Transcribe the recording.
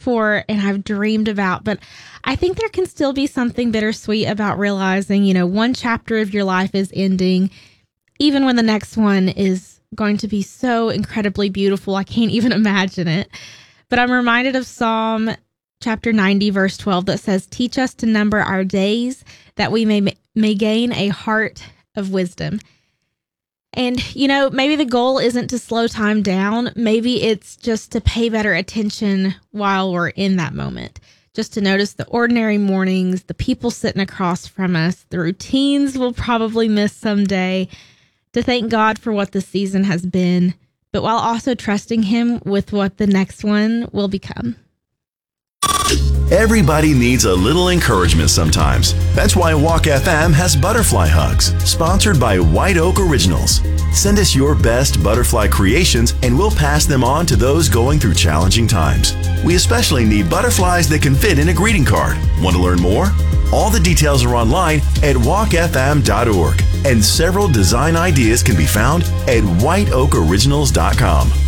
for and I've dreamed about, but I think there can still be something bittersweet about realizing, one chapter of your life is ending, even when the next one is going to be so incredibly beautiful. I can't even imagine it. But I'm reminded of Psalm chapter 90, verse 12, that says, "Teach us to number our days, that we may gain a heart of wisdom." And, maybe the goal isn't to slow time down. Maybe it's just to pay better attention while we're in that moment. Just to notice the ordinary mornings, the people sitting across from us, the routines we'll probably miss someday, to thank God for what the season has been, but while also trusting Him with what the next one will become. Everybody needs a little encouragement sometimes. That's why Walk FM has Butterfly Hugs, sponsored by White Oak Originals. Send us your best butterfly creations and we'll pass them on to those going through challenging times. We especially need butterflies that can fit in a greeting card. Want to learn more? All the details are online at walkfm.org, and several design ideas can be found at whiteoakoriginals.com.